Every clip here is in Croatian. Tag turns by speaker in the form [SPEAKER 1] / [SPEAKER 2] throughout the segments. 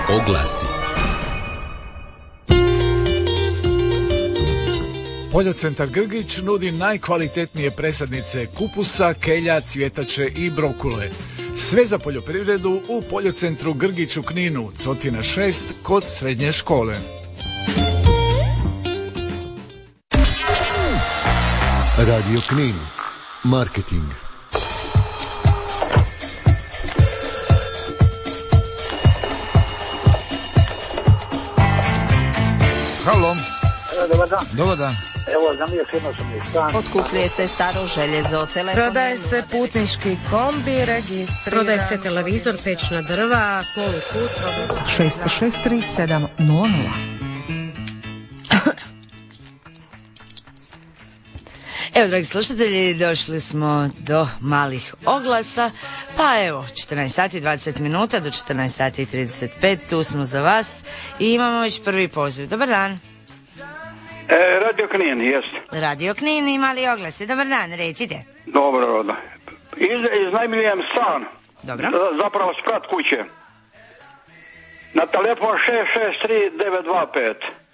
[SPEAKER 1] Oglasi.
[SPEAKER 2] Poljocentar Grgić nudi najkvalitetnije presadnice kupusa, kelja, cvjetače i brokule. Sve za poljoprivredu u Poljocentru Grgić u Kninu, Cotina 6, kod srednje škole.
[SPEAKER 3] Radio Knin. Marketing.
[SPEAKER 2] Halo.
[SPEAKER 4] Dobar dan.
[SPEAKER 2] Dobar dan.
[SPEAKER 4] Evo, za mije jednosobni stan.
[SPEAKER 5] Otkupljuje se staro željezo, telefon.
[SPEAKER 6] Prodaje se putnički kombi, registriran.
[SPEAKER 7] Prodaje se televizor, pećna drva, polukut.
[SPEAKER 8] 663-700.
[SPEAKER 5] Evo, dragi slušatelji, došli smo do malih oglasa, pa evo, 14 sati 20 minuta do 14 sati 35, tu smo za vas i imamo već prvi poziv. Dobar dan.
[SPEAKER 4] Radio Knin, jest.
[SPEAKER 5] Radio Knin i mali oglasi. Dobar dan, recite.
[SPEAKER 4] Dobro, da. Iznajmljujem stan.
[SPEAKER 5] Dobro.
[SPEAKER 4] Zapravo sprat kuće. Na telefon 663-925.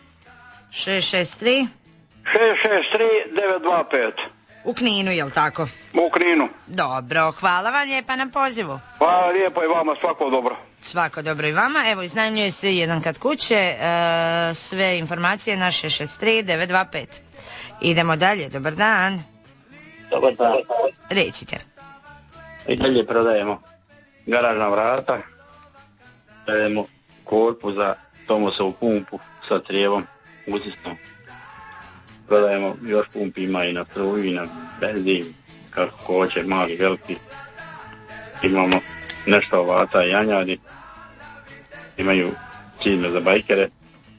[SPEAKER 5] 663
[SPEAKER 4] 663-925.
[SPEAKER 5] u Kninu, jel tako?
[SPEAKER 4] U Kninu.
[SPEAKER 5] Dobro, hvala vam lijepa na pozivu.
[SPEAKER 4] Hvala lijepo i vama, svako dobro.
[SPEAKER 5] Svako dobro i vama. Evo, iznajmljuje se jedan kat kuće, sve informacije na 663-925. Idemo dalje, dobar dan.
[SPEAKER 9] Dobar dan.
[SPEAKER 5] Recite.
[SPEAKER 9] I dalje prodajemo garažna vrata, prodajemo korpu za Tomosovu pumpu sa trijevom uzistom. Prodajemo još pumpi, ima i na struju i na benzin, kako hoće, mali, veliki. Imamo nešto ovata i janjadi, imaju čizme za bajkere,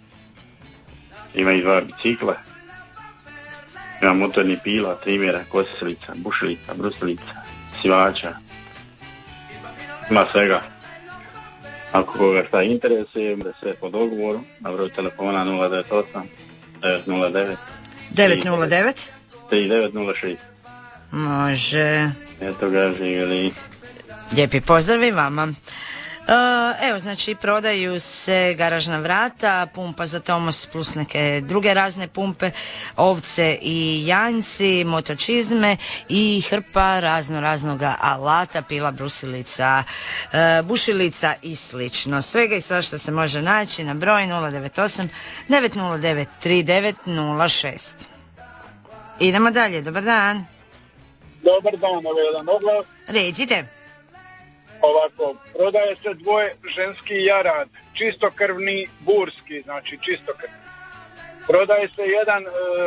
[SPEAKER 9] imaju 2 bicikla, ima motorni pila, trimjera, kosilica, bušilica, brusilica, sivača, ima svega. Ako koga šta interesuje, da sve po dogovoru, na broj telefona 098 909
[SPEAKER 5] 909
[SPEAKER 9] 3906.
[SPEAKER 5] Može.
[SPEAKER 9] Eto ga, živjeli.
[SPEAKER 5] Lijepi pozdrav i vama. Evo, znači, prodaju se garažna vrata, pumpa za Tomos plus neke druge razne pumpe, ovce i janjci, motočizme i hrpa raznoga alata, pila, brusilica, bušilica i slično. Svega i svašta se može naći na broj 098 909 3906. Idemo dalje, dobar dan.
[SPEAKER 4] Dobar dan, ovo je jedan oglas.
[SPEAKER 5] Recite.
[SPEAKER 4] Ovako, prodaje se dvoje ženski jarad, čistokrvni burski, znači čistokrvni. Prodaje se jedan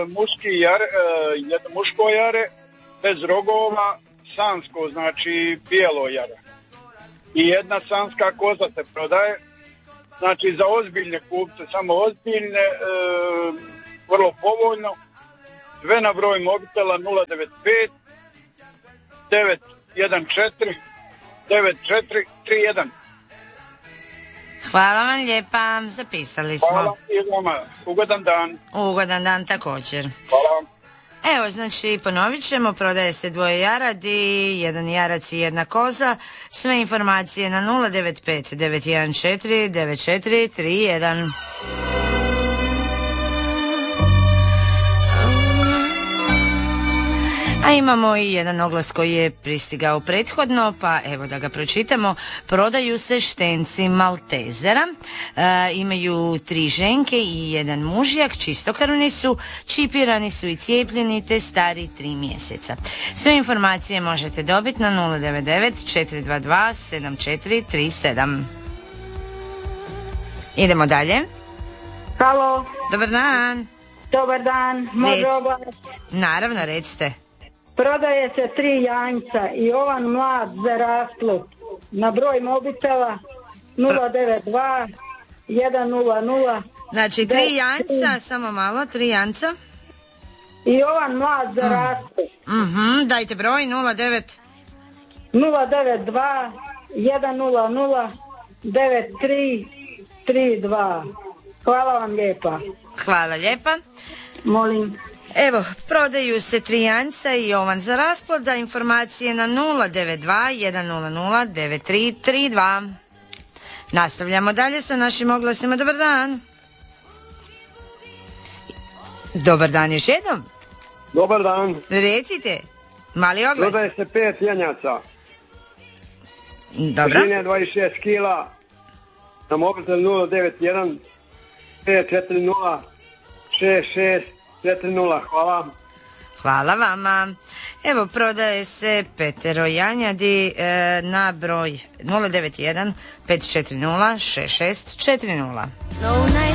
[SPEAKER 4] jedno muško jare, bez rogova, sansko, znači bijelo jare. I jedna sanska koza se prodaje, znači za ozbiljne kupce, samo ozbiljne, vrlo povoljno. Sve na broj mobitela 095 914 9431.
[SPEAKER 5] Hvala vam lijepa, zapisali smo.
[SPEAKER 4] Hvala i vama, ugodan dan.
[SPEAKER 5] Ugodan dan također.
[SPEAKER 4] Hvala.
[SPEAKER 5] Evo, znači, ponovit ćemo, prodaje se dvoje jaradi, jedan jarac i jedna koza. Sve informacije na 095 914 9431. A imamo i jedan oglas koji je pristigao prethodno, pa evo da ga pročitamo. Prodaju se štenci Maltezera, imaju 3 ženke i 1 mužjak, čistokrvni su, čipirani su i cijepljeni te stari 3 mjeseca. Sve informacije možete dobiti na 099 422 7437. Idemo dalje.
[SPEAKER 10] Halo.
[SPEAKER 5] Dobar dan.
[SPEAKER 10] Dobar dan, može obaviti?
[SPEAKER 5] Naravno, recite.
[SPEAKER 10] Prodaje se 3 janjca i ovan mlad za rasplut. Na broj mobitela 092 100.
[SPEAKER 5] Znači 3 janjca, samo malo, 3 janjca.
[SPEAKER 10] I ovan mlad za rasplut.
[SPEAKER 5] Dajte broj 092
[SPEAKER 10] 100 9332. Hvala vam lijepa.
[SPEAKER 5] Hvala lijepa.
[SPEAKER 10] Molim.
[SPEAKER 5] Evo, prodaju se 3 janjca i ovan za rasploda, informacije na 092 100 9332. Nastavljamo dalje sa našim oglasima. Dobar dan. Dobar dan još jednom.
[SPEAKER 1] Dobar dan.
[SPEAKER 5] Recite, mali oglas.
[SPEAKER 1] Prodaje se 5 janjaca.
[SPEAKER 5] Dobro.
[SPEAKER 1] Težine 26 kila. Na mobitel 091 540 6640. Hvala.
[SPEAKER 5] Hvala vama. Evo, prodaje se 5 janjadi na broj 091 540 6640.